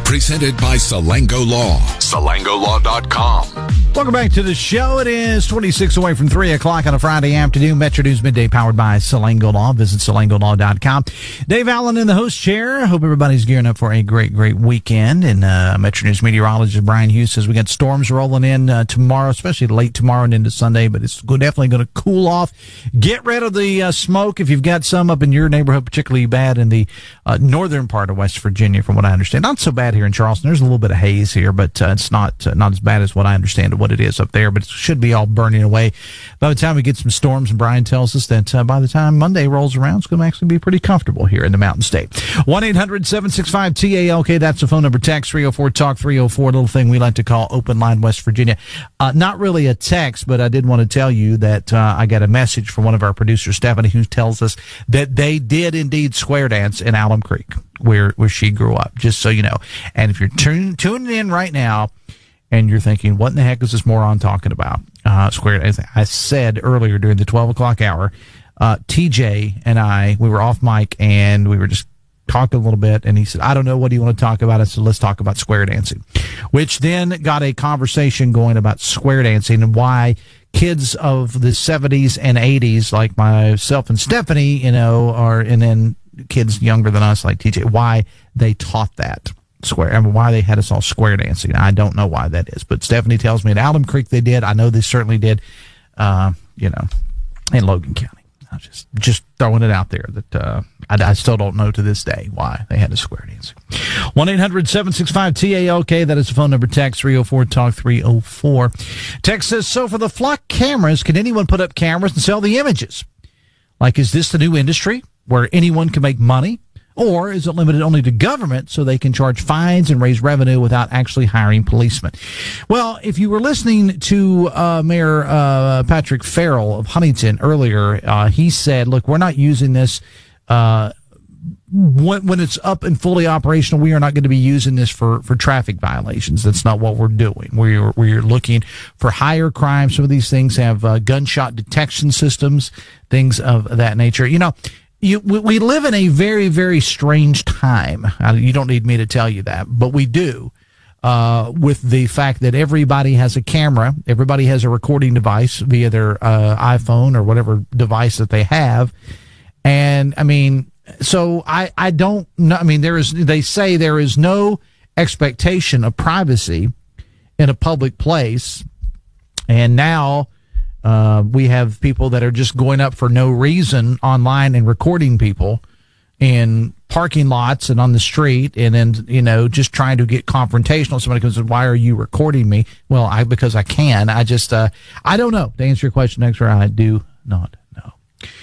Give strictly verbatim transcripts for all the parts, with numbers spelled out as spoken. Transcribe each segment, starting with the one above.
Presented by Salango Law. Salango Law dot com. Welcome back to the show. It is twenty-six away from three o'clock on a Friday afternoon. Metro News Midday powered by Salango Law. Visit Salango Law dot com. Dave Allen in the host chair. Hope everybody's gearing up for a great, great weekend. And uh, Metro News meteorologist Brian Hughes says we got storms rolling in uh, tomorrow, especially late tomorrow and into Sunday, but it's definitely going to cool off. Get rid of the uh, smoke if you've got some up in your neighborhood, particularly bad in the uh, northern part of West Virginia, from what I understand. Not so bad here in Charleston. There's a little bit of haze here, but uh, it's not uh, not as bad as what I understand of what it is up there, but it should be all burning away by the time we get some storms. And Brian tells us that uh, by the time Monday rolls around, it's going to actually be pretty comfortable here in the Mountain State. one eight hundred seven six five T A L K, that's the phone number. Text three oh four talk three oh four, little thing we like to call Open Line West Virginia. Uh, not really a text, but I did want to tell you that uh, I got a message from one of our producers, Stephanie, who tells us that they did indeed square dance in Alum Creek, where where she grew up, just so you know. And if you're tun- tuning in right now and you're thinking, what in the heck is this moron talking about? Uh, square dance. I said earlier during the twelve o'clock hour, uh, T J and I, we were off mic and we were just talking a little bit, and he said, I don't know, what do you want to talk about? I said, let's talk about square dancing, which then got a conversation going about square dancing and why kids of the seventies and eighties, like myself and Stephanie, you know, are, and then kids younger than us, like T J, why they taught that square, I mean, why they had us all square dancing. I don't know why that is, but Stephanie tells me at Alum Creek they did. I know they certainly did, uh, you know, in Logan County. I just just throwing it out there that uh, I, I still don't know to this day why they had a square dancing. one eight hundred seven six five T A L K, that is the phone number. Text three oh four talk three oh four. Text says, so for the flock cameras, can anyone put up cameras and sell the images? Like, is this the new industry where anyone can make money? Or is it limited only to government so they can charge fines and raise revenue without actually hiring policemen? Well, if you were listening to uh, Mayor uh, Patrick Farrell of Huntington earlier, uh, he said, look, we're not using this uh, when, when it's up and fully operational. We are not going to be using this for, for traffic violations. That's not what we're doing. We're, we're looking for higher crime. Some of these things have uh, gunshot detection systems, things of that nature. You know, You, we, we live in a very, very strange time. Uh, you don't need me to tell you that, but we do, uh, with the fact that everybody has a camera, everybody has a recording device via their uh, iPhone or whatever device that they have. And, I mean, so I, I don't know. I mean, there is, they say there is no expectation of privacy in a public place. And now, Uh, we have people that are just going up for no reason online and recording people in parking lots and on the street, and then, you know, just trying to get confrontational. Somebody comes and, why are you recording me? Well, I, because I can. I just, uh, I don't know. To answer your question, next round, I do not know.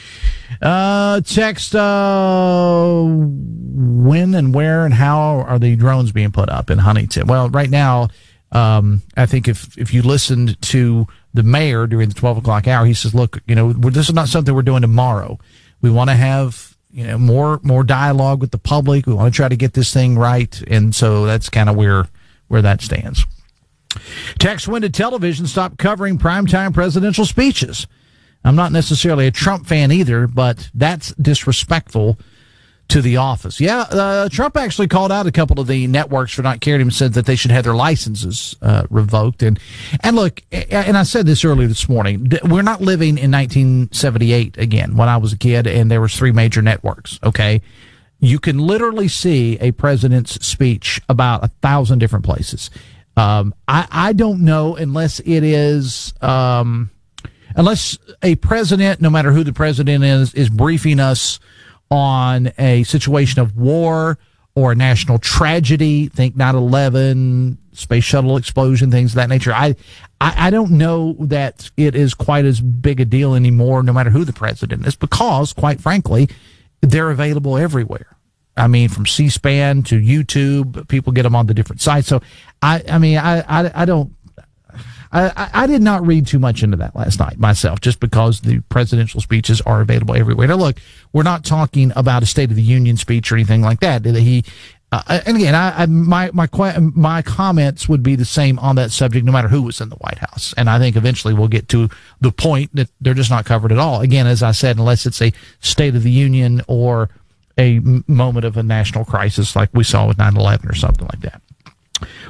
Uh, text, uh, when and where and how are the drones being put up in Huntington? Well, right now, um, I think if, if you listened to the mayor during the twelve o'clock hour, he says, look, you know, this is not something we're doing tomorrow. We want to have, you know, more, more dialogue with the public. We want to try to get this thing right. And so that's kind of where, where that stands. Text, when did television stop covering primetime presidential speeches? I'm not necessarily a Trump fan either, but that's disrespectful to the office. Yeah, uh, Trump actually called out a couple of the networks for not caring and said that they should have their licenses uh, revoked. And and look, and I said this earlier this morning, we're not living in nineteen seventy-eight again, when I was a kid and there was three major networks, okay? You can literally see a president's speech about a thousand different places. Um, I, I don't know unless it is... Um, unless a president, no matter who the president is, is briefing us on a situation of war or a national tragedy, think nine eleven, space shuttle explosion, things of that nature. I, I, I don't know that it is quite as big a deal anymore, no matter who the president is, because, quite frankly, they're available everywhere. I mean, from C-SPAN to YouTube, people get them on the different sites. So, I, I mean, I, I, I don't, I, I did not read too much into that last night myself, just because the presidential speeches are available everywhere. Now, look, we're not talking about a State of the Union speech or anything like that. He, uh, and again, I, I my my my comments would be the same on that subject, no matter who was in the White House. And I think eventually we'll get to the point that they're just not covered at all. Again, as I said, unless it's a State of the Union or a moment of a national crisis like we saw with nine eleven or something like that.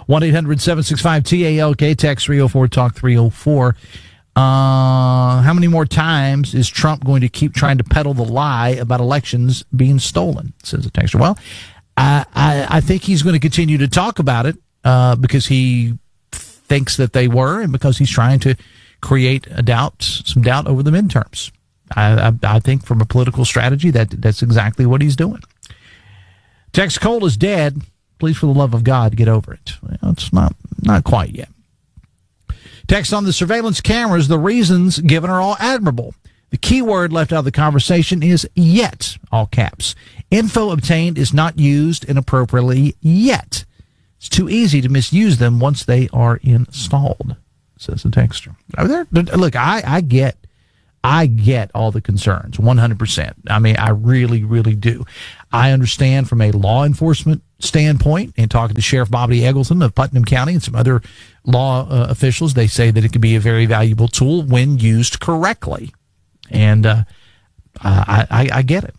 one eight hundred seven six five T A L K, text three oh four talk three oh four. Uh, how many more times is Trump going to keep trying to peddle the lie about elections being stolen, says the texter. Well, I, I, I think he's going to continue to talk about it uh, because he thinks that they were and because he's trying to create a doubt, some doubt over the midterms. I, I, I think from a political strategy, that that's exactly what he's doing. Text Cole is dead. Please, for the love of God, get over it. Well, it's not, not quite yet. Text on the surveillance cameras, the reasons given are all admirable. The key word left out of the conversation is yet, all caps. Info obtained is not used inappropriately yet. It's too easy to misuse them once they are installed, says the texter. Look, I, I get, I get all the concerns, one hundred percent. I mean, I really, really do. I understand from a law enforcement standpoint, and talking to Sheriff Bobby Eggleton of Putnam County and some other law uh, officials, they say that it can be a very valuable tool when used correctly. And uh, I, I, I get it.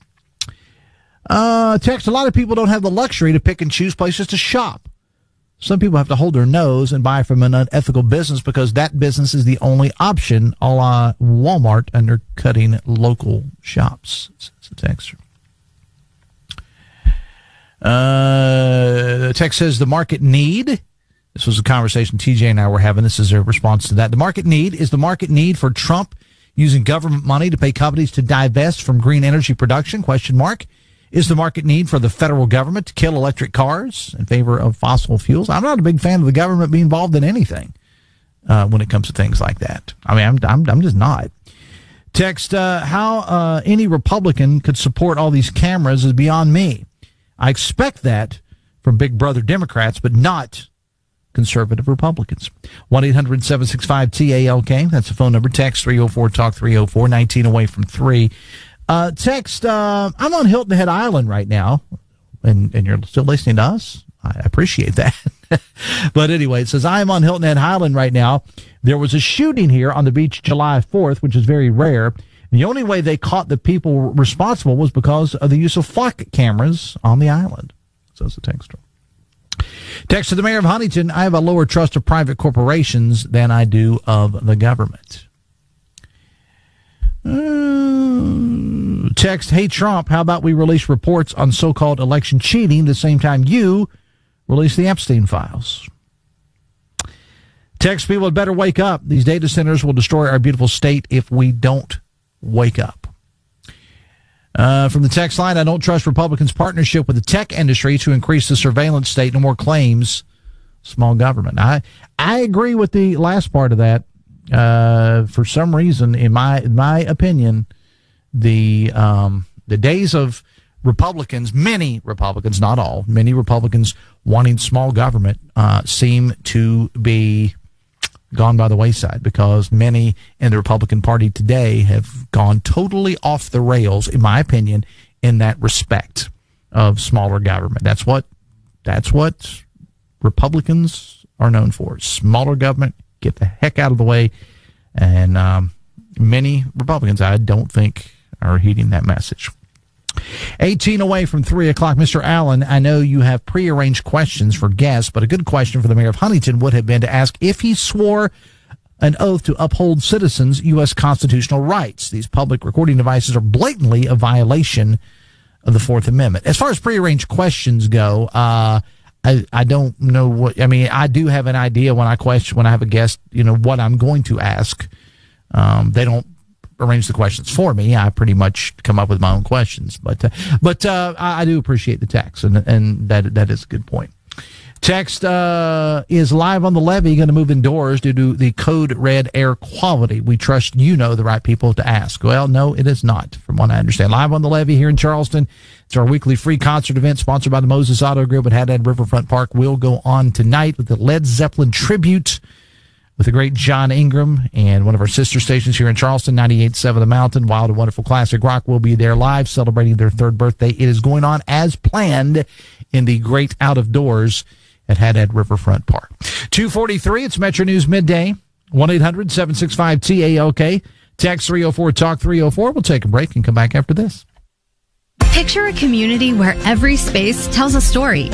Uh, text, a lot of people don't have the luxury to pick and choose places to shop. Some people have to hold their nose and buy from an unethical business because that business is the only option, a la Walmart undercutting local shops. It's a texter. Uh, the text says the market need. This was a conversation T J and I were having. This is a response to that. The market need is the market need for Trump using government money to pay companies to divest from green energy production? Question mark. Is the market need for the federal government to kill electric cars in favor of fossil fuels? I'm not a big fan of the government being involved in anything uh, when it comes to things like that. I mean, I'm I'm, I'm just not. Text, uh, how uh, any Republican could support all these cameras is beyond me. I expect that from Big Brother Democrats, but not conservative Republicans. one eight hundred seven six five T A L K. That's the phone number. Text three oh four talk three oh four, nineteen away from three. Uh, text, uh, I'm on Hilton Head Island right now, and, and you're still listening to us. I appreciate that. But anyway, it says, I am on Hilton Head Island right now. There was a shooting here on the beach July fourth, which is very rare. The only way they caught the people responsible was because of the use of flock cameras on the island. Says the texter. Text to the mayor of Huntington, I have a lower trust of private corporations than I do of the government. Uh, text, hey Trump, how about we release reports on so-called election cheating the same time you release the Epstein files? Text, people had better wake up. These data centers will destroy our beautiful state if we don't wake up. Uh, from the text line, I don't trust Republicans' partnership with the tech industry to increase the surveillance state. No more claims. Small government. I I agree with the last part of that. Uh, for some reason, in my in my opinion, the um, the days of Republicans, many Republicans, not all, many Republicans wanting small government uh, seem to be gone by the wayside, because many in the Republican Party today have gone totally off the rails, in my opinion, in that respect of smaller government. That's what that's what Republicans are known for. Smaller government, get the heck out of the way. And um, many Republicans, I don't think, are heeding that message. eighteen away from three o'clock. Mister Allen, I know you have prearranged questions for guests, but a good question for the mayor of Huntington would have been to ask if he swore an oath to uphold citizens' U S constitutional rights. These public recording devices are blatantly a violation of the Fourth Amendment. As far as prearranged questions go, uh, I, I don't know what, I mean, I do have an idea when I question, when I have a guest, you know, what I'm going to ask. Um, they don't arrange the questions for me. I pretty much come up with my own questions, but, uh, but, uh, I, I do appreciate the text, and, and that, that is a good point. Text, uh, is live on the levee going to move indoors due to the code red air quality? We trust you know the right people to ask. Well, no, it is not, from what I understand. Live on the levee here in Charleston. It's our weekly free concert event sponsored by the Moses Auto Group at Haddad Riverfront Park. Will go on tonight with the Led Zeppelin tribute with the great John Ingram, and one of our sister stations here in Charleston, ninety-eight point seven The Mountain. Wild and Wonderful Classic Rock will be there live celebrating their third birthday. It is going on as planned in the great out of doors at Haddad Riverfront Park. two forty-three, it's Metro News Midday. one eight hundred seven six five T A L K. Text three oh four talk three oh four. We'll take a break and come back after this. Picture a community where every space tells a story.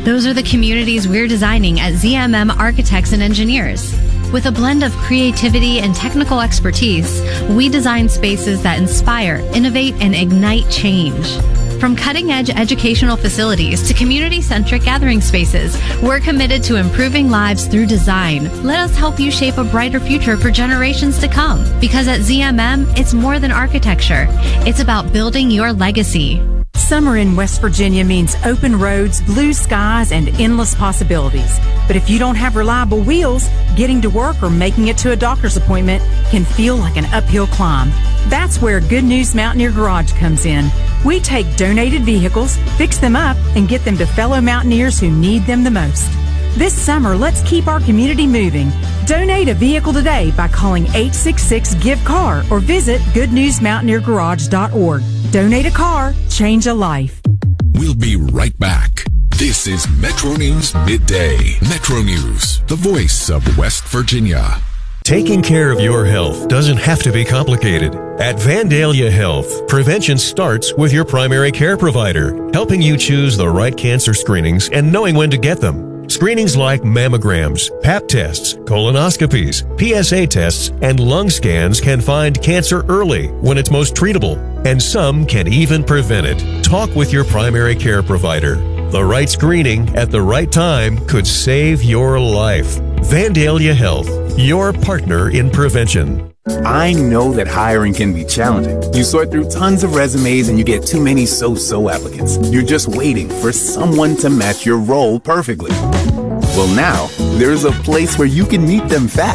Those are the communities we're designing at Z M M Architects and Engineers. With a blend of creativity and technical expertise, we design spaces that inspire, innovate, and ignite change. From cutting-edge educational facilities to community-centric gathering spaces, we're committed to improving lives through design. Let us help you shape a brighter future for generations to come. Because at Z M M, it's more than architecture. It's about building your legacy. Summer in West Virginia means open roads, blue skies, and endless possibilities. But if you don't have reliable wheels, getting to work or making it to a doctor's appointment can feel like an uphill climb. That's where Good News Mountaineer Garage comes in. We take donated vehicles, fix them up, and get them to fellow mountaineers who need them the most. This summer, let's keep our community moving. Donate a vehicle today by calling eight six six, G I V E C A R or visit good news mountaineer garage dot org. Donate a car, change a life. We'll be right back. This is Metro News Midday. Metro News, the voice of West Virginia. Taking care of your health doesn't have to be complicated. At Vandalia Health, prevention starts with your primary care provider, helping you choose the right cancer screenings and knowing when to get them. Screenings like mammograms, pap tests, colonoscopies, P S A tests, and lung scans can find cancer early when it's most treatable, and some can even prevent it. Talk with your primary care provider. The right screening at the right time could save your life. Vandalia Health, your partner in prevention. I know that hiring can be challenging. You sort through tons of resumes and you get too many so-so applicants. You're just waiting for someone to match your role perfectly. Well, now, there's a place where you can meet them fast.